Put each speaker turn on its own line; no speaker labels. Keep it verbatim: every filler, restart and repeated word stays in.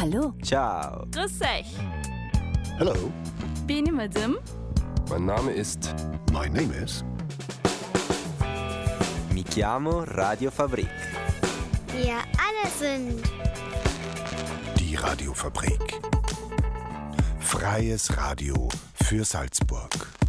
Hallo.
Ciao.
Grüß euch.
Hello.
Bin ich Madame?
Mein Name ist...
My name is...
Mi chiamo Radio Fabrik.
Wir alle sind...
Die Radiofabrik. Freies Radio für Salzburg.